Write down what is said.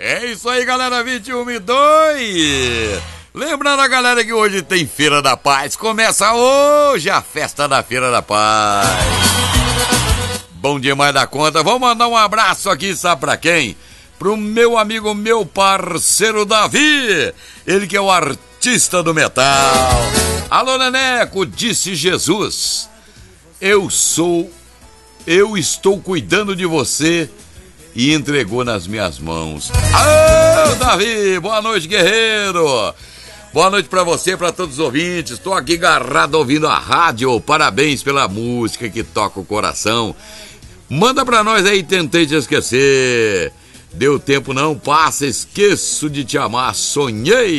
É isso aí, galera, 21h02. Lembrando a galera que hoje tem Feira da Paz. Começa hoje a festa da Feira da Paz. Bom demais da conta. Vamos mandar um abraço aqui, sabe pra quem? Pro meu amigo, meu parceiro Davi. Ele que é o artista do metal. Alô, Neneco, disse Jesus. Eu estou cuidando de você e entregou nas minhas mãos. Ô, Davi, boa noite, guerreiro. Boa noite pra você, pra todos os ouvintes. Estou aqui agarrado ouvindo a rádio. Parabéns pela música que toca o coração. Manda pra nós aí, tentei te esquecer. Deu tempo não, passa, esqueço de te amar, sonhei.